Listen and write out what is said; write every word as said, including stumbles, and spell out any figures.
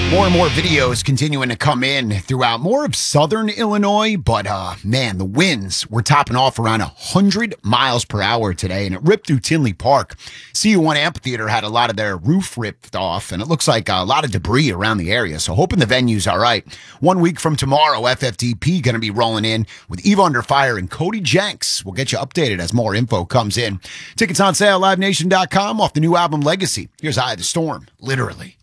More and more videos continuing to come in throughout more of southern Illinois, but uh, man, the winds were topping off around one hundred miles per hour today, and it ripped through Tinley Park. C U one Amphitheater had a lot of their roof ripped off, and it looks like a lot of debris around the area, so hoping the venue's all right. One week from tomorrow, F F T P going to be rolling in with Eva Under Fire and Cody Jenks. We'll get you updated as more info comes in. Tickets on sale, live nation dot com, off the new album Legacy. Here's Eye of the Storm, literally.